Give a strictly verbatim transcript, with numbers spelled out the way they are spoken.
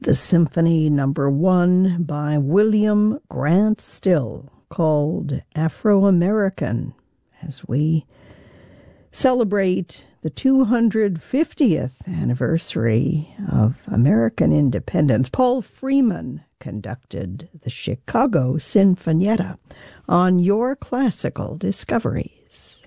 the Symphony Number One by William Grant Still, called Afro-American, as we celebrate the two hundred fiftieth anniversary of American independence. Paul Freeman conducted the Chicago Sinfonietta on Your Classical Discoveries.